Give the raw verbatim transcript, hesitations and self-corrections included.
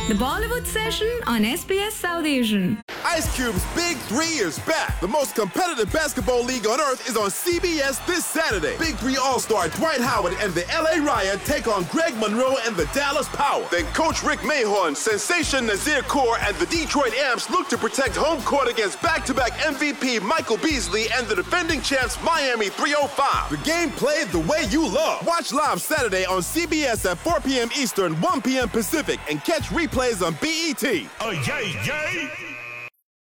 The Bollywood Session on S B S South Asian. Ice Cube's Big Three is back. The most competitive basketball league on earth is on C B S this Saturday. Big Three All-Star Dwight Howard and the L A Riot take on Greg Monroe and the Dallas Power. Then Coach Rick Mahorn, Sensation Nazir Kaur, and the Detroit Amps look to protect home court against back-to-back M V P Michael Beasley and the defending champs Miami three oh five. The game played the way you love. Watch live Saturday on C B S at four p.m. Eastern, one p.m. Pacific, and catch replays on B E T. Oh, yay, yay!